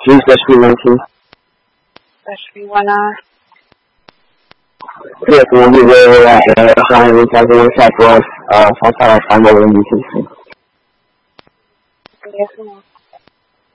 Juste HB19. HB1R. Yes, we'll be there at 100,000 Southwest, South Carolina, DC. Yes, ma'am.